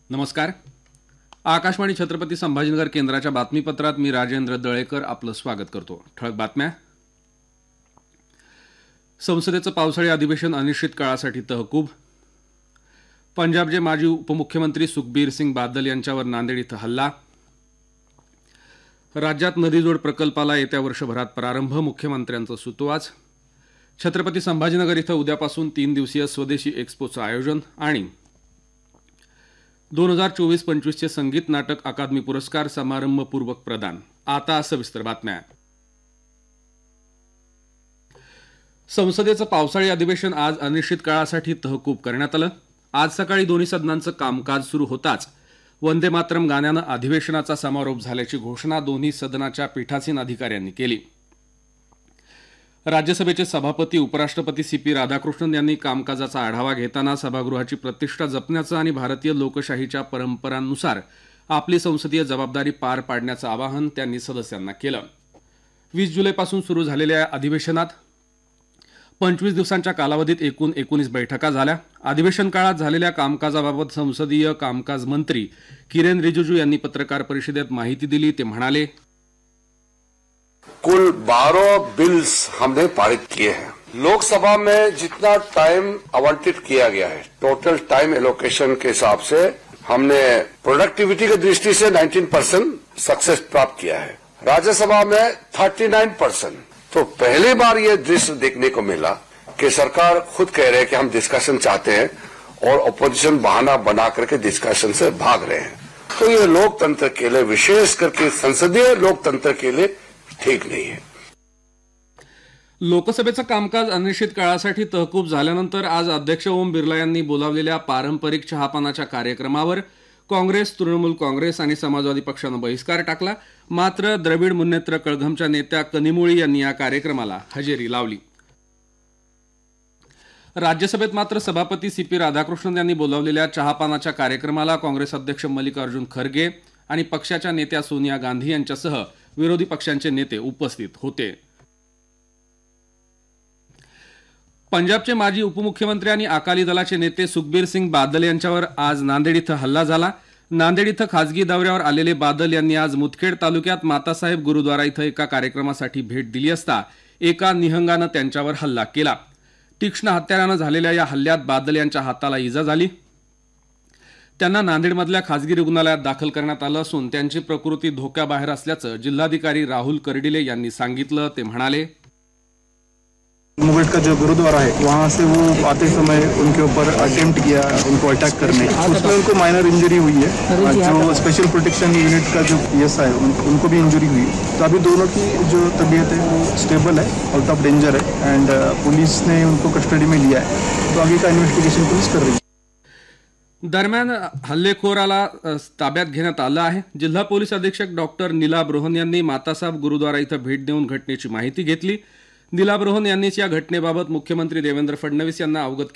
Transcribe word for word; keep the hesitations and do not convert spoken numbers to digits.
नमस्कार. आकाशवाणी छत्रपती संभाजीनगर केंद्राच्या बातमीपत्रात मी राजेंद्र दळेकर आपलं स्वागत करतो. ठळक बातम्या. संसदेचं पावसाळी अधिवेशन अनिश्चित काळासाठी तहकूब. पंजाबचे माजी उपमुख्यमंत्री सुखबीर सिंग बादल यांच्यावर नांदेड इथं हल्ला. राज्यात नदीजोड प्रकल्पाला येत्या वर्षभरात प्रारंभ, मुख्यमंत्र्यांचं सुतोवाच. छत्रपती संभाजीनगर इथं उद्यापासून तीन दिवसीय स्वदेशी एक्स्पोचं आयोजन. आणि दोन हजार चोवीस पंचवीसचे संगीत नाटक अकादमी पुरस्कार समारंभपूर्वक प्रदान. आता सविस्तर बातम्या. संसदेचं पावसाळी अधिवेशन आज अनिश्चित काळासाठी तहकूब करण्यात आलं. आज सकाळी दोन्ही सदनांचं कामकाज सुरू होताच वंदे मातरम गाण्यानं अधिवेशनाचा समारोप झाल्याची घोषणा दोन्ही सदनाच्या पीठासीन अधिकाऱ्यांनी केली. राज्यसभेचे सभापती उपराष्ट्रपती सी पी राधाकृष्णन यांनी कामकाजाचा आढावा घेताना सभागृहाची प्रतिष्ठा जपण्याचं आणि भारतीय लोकशाहीच्या परंपरांनुसार आपली संसदीय जबाबदारी पार पाडण्याचं आवाहन त्यांनी सदस्यांना केलं. वीस जुलैपासून सुरू झालेल्या या अधिवेशनात पंचवीस दिवसांच्या कालावधीत एकूण एकोणीस बैठका झाल्या. अधिवेशन काळात झालेल्या कामकाजाबाबत संसदीय कामकाज मंत्री किरेन रिजिजू यांनी पत्रकार परिषदेत माहिती दिली. ते म्हणाले, कुल बारह बिल्स हमने पारित किए हैं. लोकसभा में जितना टाइम आवंटित किया गया है, टोटल टाइम एलोकेशन के हिसाब से हमने प्रोडक्टिविटी की दृष्टि से उन्नीस परसेंट सक्सेस प्राप्त किया है. राज्यसभा में उनतालीस परसेंट. तो पहली बार ये दृश्य देखने को मिला कि सरकार खुद कह रहे हैं कि हम डिस्कशन चाहते हैं और अपोजिशन बहाना बना करके डिस्कशन से भाग रहे हैं. तो ये लोकतंत्र के लिए, विशेष करके संसदीय लोकतंत्र के लिए ठीक नाही आहे. लोकसभेचं कामकाज अनिश्चित काळासाठी तहकूब झाल्यानंतर आज अध्यक्ष ओम बिर्ला यांनी बोलावलेल्या पारंपरिक चहापानाच्या कार्यक्रमावर काँग्रेस, तृणमूल काँग्रेस आणि समाजवादी पक्षानं बहिष्कार टाकला. मात्र द्रविड मुन्नेत्र कळघमच्या नेत्या कनिमोळी यांनी या कार्यक्रमाला हजेरी लावली. राज्यसभेत मात्र सभापती सी पी राधाकृष्णन यांनी बोलावलेल्या चहापानाच्या कार्यक्रमाला काँग्रेस अध्यक्ष मल्लिकार्जुन खरगे आणि पक्षाच्या नेत्या सोनिया गांधी यांच्यासह विरोधी पक्षांचे नेते उपस्थित होते. पंजाबचे माजी उपमुख्यमंत्री आणि अकाली दलाचे नेते सुखबीर सिंग बादल यांच्यावर आज नांदेड इथं हल्ला झाला. नांदेड इथं खासगी दौऱ्यावर आलेले बादल यांनी आज मुदखेड तालुक्यात मातासाहेब गुरुद्वारा इथं एका कार्यक्रमासाठी भेट दिली असता एका निहंगानं त्यांच्यावर हल्ला केला. तीक्ष्ण हत्यारानं झालेल्या या हल्ल्यात बादल यांच्या हाताला इजा झाली. त्यांना नांदेडमधल्या खासगी रुग्णालयात दाखल करण्यात आलं असून त्यांची प्रकृती धोक्याबाहेर असल्याचं जिल्हाधिकारी राहुल कर्डिले यांनी सांगितलं. ते म्हणाले, मुगट का जो गुरुद्वारा है वहाँ से वो आते समय उनके ऊपर अटेम्प्ट किया उनको अटैक करने, उसमें उनको माइनर इंजरी हुई है. जो स्पेशल प्रोटेक्शन यूनिट का जो पी एस आई है उन, उनको भी इंजरी हुई है. तो अभी दोनों की जो तबीयत है वो स्टेबल है, आउट ऑफ डेंजर है एंड पुलिस ने उनको कस्टडी में लिया है. तो आगे का इन्वेस्टिगेशन पुलिस कर रही है. दरम्यान हल्लेखोराला ताब्यात घेण्यात आलं आहे. जिल्हा पोलीस अधीक्षक डॉक्टर निलाब रोहन यांनी मातासाहेब गुरुद्वारा इथं भेट देऊन घटनेची माहिती घेतली. निलाब रोहन यांनीच या घटनेबाबत मुख्यमंत्री देवेंद्र फडणवीस यांना अवगत